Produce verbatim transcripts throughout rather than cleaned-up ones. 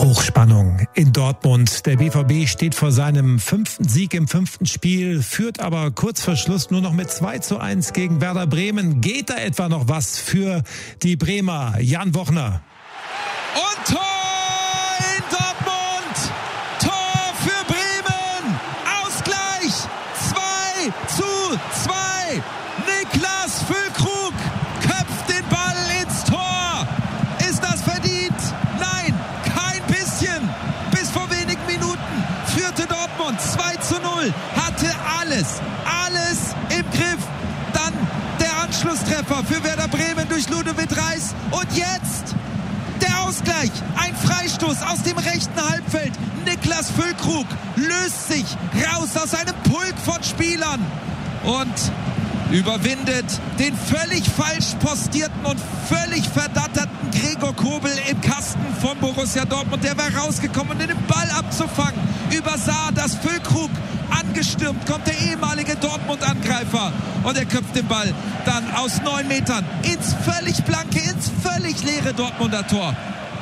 Hochspannung in Dortmund. Der B V B steht vor seinem fünften Sieg im fünften Spiel, führt aber kurz vor Schluss nur noch mit zwei zu eins gegen Werder Bremen. Geht da etwa noch was für die Bremer? Jan Wochner. Und Tor in Dortmund! Tor für Bremen! Ausgleich! zwei zu zwei! Niklas Füllkrug köpft den Ball ins Tor! Ist das verdient? Nein, kein bisschen! Bis vor wenigen Minuten führte Dortmund zwei zu null, hatte alles, alles im Griff. Dann der Anschlusstreffer für Werder Bremen durch Ludovic Reis. Und jetzt der Ausgleich, ein Freistoß aus dem rechten Halbfeld. Niklas Füllkrug löst sich raus aus einem Pulk von Spielern und überwindet den völlig falsch postierten und völlig verdatterten Gregor Kobel im Kasten von Borussia Dortmund. Der war rausgekommen, um den Ball abzufangen. Übersah, dass Füllkrug angestürmt kommt, der ehemalige Dortmund-Angreifer. Und er köpft den Ball dann aus neun Metern ins völlig blanke, ins völlig leere Dortmunder Tor.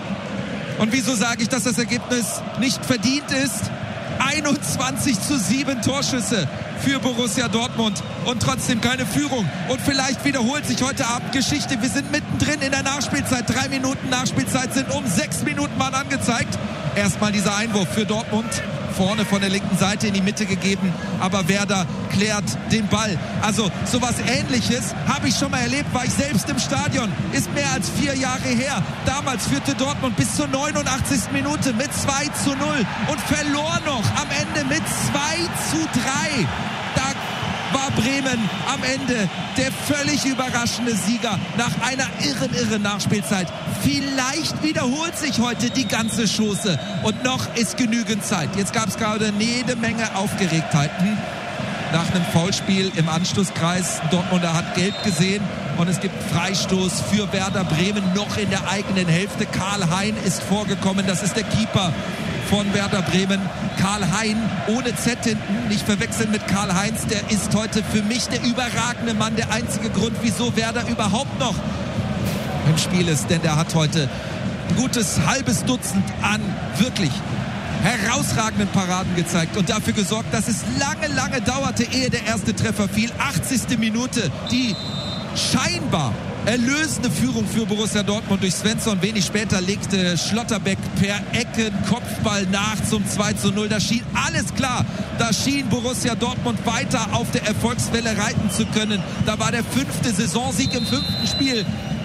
Und wieso sage ich, dass das Ergebnis nicht verdient ist? einundzwanzig zu sieben Torschüsse für Borussia Dortmund und trotzdem keine Führung. Und vielleicht wiederholt sich heute Abend Geschichte. Wir sind mittendrin in der Nachspielzeit. Drei Minuten Nachspielzeit sind um sechs Minuten mal angezeigt. Erstmal dieser Einwurf für Dortmund. Vorne von der linken Seite in die Mitte gegeben, aber Werder klärt den Ball. Also sowas Ähnliches habe ich schon mal erlebt, war ich selbst im Stadion, ist mehr als vier Jahre her. Damals führte Dortmund bis zur neunundachtzigsten Minute mit zwei zu null und verlor noch am Ende mit zwei zu drei. Da war Bremen am Ende der völlig überraschende Sieger nach einer irren, irren Nachspielzeit. Vielleicht wiederholt sich heute die ganze Chose und noch ist genügend Zeit. Jetzt gab es gerade jede Menge Aufgeregtheiten nach einem Foulspiel im Anschlusskreis. Dortmunder hat gelb gesehen und es gibt Freistoß für Werder Bremen noch in der eigenen Hälfte. Karl Hein ist vorgekommen, das ist der Keeper von Werder Bremen. Karl Hein ohne Z hinten, nicht verwechseln mit Karl-Heinz, der ist heute für mich der überragende Mann, der einzige Grund, wieso Werder überhaupt noch im Spiel ist, denn der hat heute ein gutes halbes Dutzend an wirklich herausragenden Paraden gezeigt und dafür gesorgt, dass es lange, lange dauerte, ehe der erste Treffer fiel. achtzigste Minute, die scheinbar erlösende Führung für Borussia Dortmund durch Svensson. Wenig später legte Schlotterbeck per Ecken Kopfball nach zum zwei zu null. Da schien alles klar. Da schien Borussia Dortmund weiter auf der Erfolgswelle reiten zu können. Da war der fünfte Saisonsieg im fünften Spiel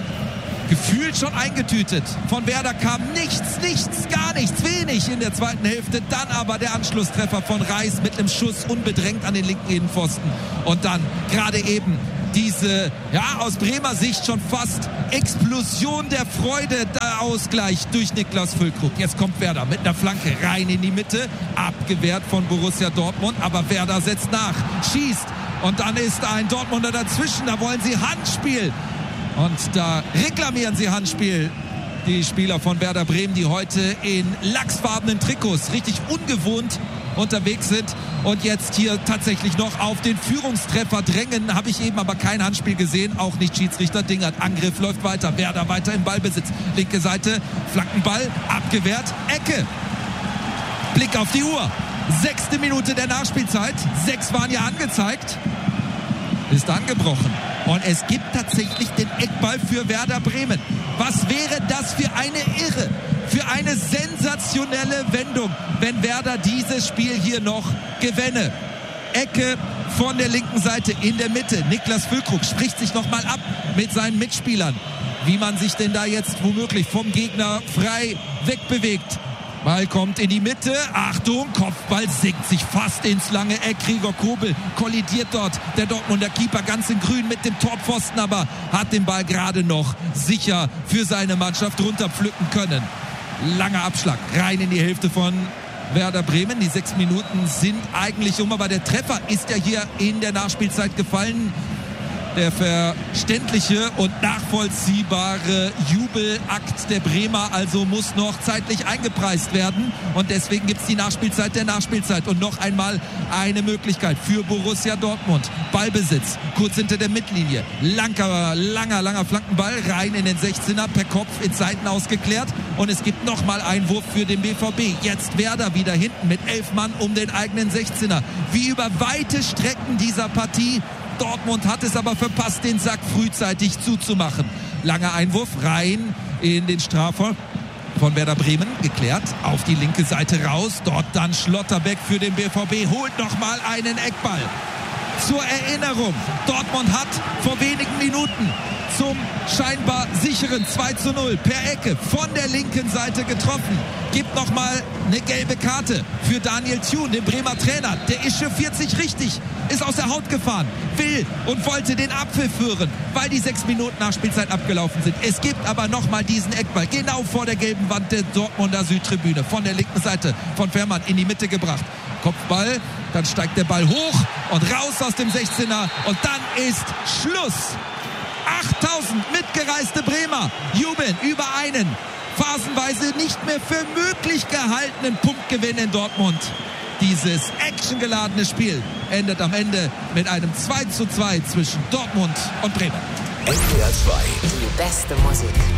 gefühlt schon eingetütet. Von Werder kam nichts, nichts, gar nichts, wenig in der zweiten Hälfte. Dann aber der Anschlusstreffer von Reis mit einem Schuss unbedrängt an den linken Innenpfosten. Und dann gerade eben diese, ja, aus Bremer Sicht schon fast Explosion der Freude, der Ausgleich durch Niklas Füllkrug. Jetzt kommt Werder mit einer Flanke rein in die Mitte, abgewehrt von Borussia Dortmund, aber Werder setzt nach, schießt und dann ist ein Dortmunder dazwischen, da wollen sie Handspiel und da reklamieren sie Handspiel. Die Spieler von Werder Bremen, die heute in lachsfarbenen Trikots richtig ungewohnt unterwegs sind und jetzt hier tatsächlich noch auf den Führungstreffer drängen. Habe ich eben aber kein Handspiel gesehen, auch nicht Schiedsrichter Dingert. Angriff läuft weiter, Werder weiter im Ballbesitz. Linke Seite, Flankenball, abgewehrt, Ecke. Blick auf die Uhr. Sechste Minute der Nachspielzeit. Sechs waren ja angezeigt. Ist angebrochen. Und es gibt tatsächlich den Eckball für Werder Bremen. Was wäre das für eine Irre, für eine sensationelle Wendung, wenn Werder dieses Spiel hier noch gewänne. Ecke von der linken Seite in der Mitte. Niklas Füllkrug spricht sich nochmal ab mit seinen Mitspielern, wie man sich denn da jetzt womöglich vom Gegner frei wegbewegt. Ball kommt in die Mitte. Achtung, Kopfball sinkt sich fast ins lange Eck. Gregor Kobel kollidiert dort. Der Dortmunder Keeper ganz in grün mit dem Torpfosten, aber hat den Ball gerade noch sicher für seine Mannschaft runterpflücken können. Langer Abschlag rein in die Hälfte von Werder Bremen. Die sechs Minuten sind eigentlich um, aber der Treffer ist ja hier in der Nachspielzeit gefallen. der verständliche und nachvollziehbare Jubelakt der Bremer also muss noch zeitlich eingepreist werden und deswegen gibt es die Nachspielzeit der Nachspielzeit und noch einmal eine Möglichkeit für Borussia Dortmund. Ballbesitz, kurz hinter der Mittellinie, langer, langer, langer Flankenball rein in den sechzehner, per Kopf ins Seiten ausgeklärt und es gibt nochmal Einwurf für den B V B. Jetzt Werder wieder hinten mit elf Mann um den eigenen sechzehner. Wie über weite Strecken dieser Partie. Dortmund hat es aber verpasst, den Sack frühzeitig zuzumachen. Langer Einwurf rein in den Strafraum von Werder Bremen, geklärt, auf die linke Seite raus. Dort dann Schlotterbeck für den B V B, holt nochmal einen Eckball. Zur Erinnerung, Dortmund hat vor wenigen Minuten zum scheinbar sicheren zwei zu null per Ecke von der linken Seite getroffen. Gibt nochmal eine gelbe Karte für Daniel Thune, den Bremer Trainer. Der echauffiert sich richtig, ist aus der Haut gefahren, will und wollte den Abpfiff führen, weil die sechs Minuten Nachspielzeit abgelaufen sind. Es gibt aber nochmal diesen Eckball, genau vor der gelben Wand der Dortmunder Südtribüne, von der linken Seite von Fährmann in die Mitte gebracht. Kopfball, dann steigt der Ball hoch und raus aus dem sechzehner und dann ist Schluss. achttausend mitgereiste Bremer jubeln über einen phasenweise nicht mehr für möglich gehaltenen Punktgewinn in Dortmund. Dieses actiongeladene Spiel endet am Ende mit einem zwei zu zwei zwischen Dortmund und Bremen. N D R zwei. Die beste Musik.